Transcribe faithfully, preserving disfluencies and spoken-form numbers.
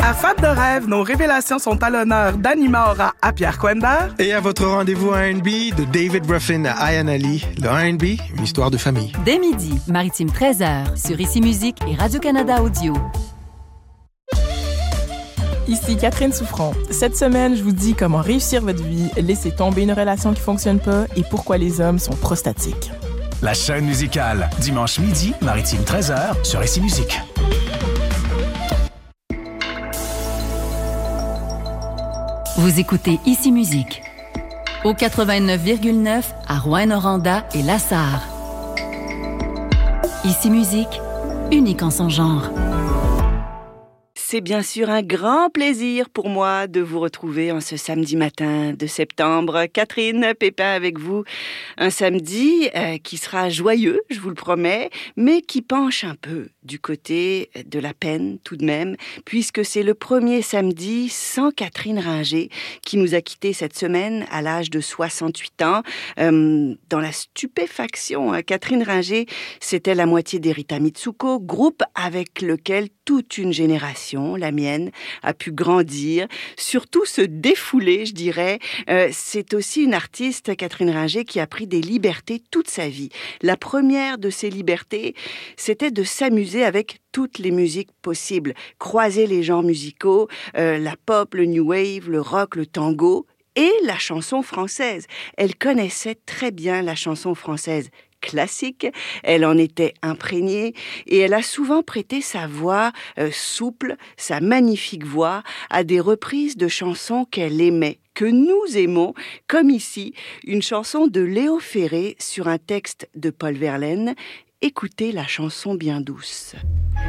À Fab de rêve, nos révélations sont à l'honneur d'Anima Aura à Pierre Quender. Et à votre rendez-vous R and B de David Ruffin à Ayan Ali. Le R and B, une histoire de famille. Dès midi, Maritime treize heures, sur Ici Musique et Radio-Canada Audio. Ici Catherine Souffrant. Cette semaine, je vous dis comment réussir votre vie, laisser tomber une relation qui ne fonctionne pas et pourquoi les hommes sont prostatiques. La chaîne musicale, dimanche midi, Maritime treize heures, sur Ici Musique. Vous écoutez Ici Musique au quatre-vingt-neuf virgule neuf à Rouyn-Noranda et Lassar. Ici Musique, unique en son genre. C'est bien sûr un grand plaisir pour moi de vous retrouver en ce samedi matin de septembre. Catherine Pépin avec vous. Un samedi euh, qui sera joyeux, je vous le promets, mais qui penche un peu du côté de la peine tout de même, puisque c'est le premier samedi sans Catherine Ringer qui nous a quittés cette semaine à l'âge de soixante-huit ans. Euh, dans la stupéfaction, hein, Catherine Ringer, c'était la moitié d'Erita Mitsuko, groupe avec lequel toute une génération, la mienne, a pu grandir, surtout se défouler, je dirais. Euh, c'est aussi une artiste, Catherine Ringer, qui a pris des libertés toute sa vie. La première de ces libertés, c'était de s'amuser avec toutes les musiques possibles, croiser les genres musicaux, euh, la pop, le new wave, le rock, le tango et la chanson française. Elle connaissait très bien la chanson française classique, elle en était imprégnée et elle a souvent prêté sa voix euh, souple, sa magnifique voix, à des reprises de chansons qu'elle aimait, que nous aimons, comme ici, une chanson de Léo Ferré sur un texte de Paul Verlaine. Écoutez la chanson bien douce.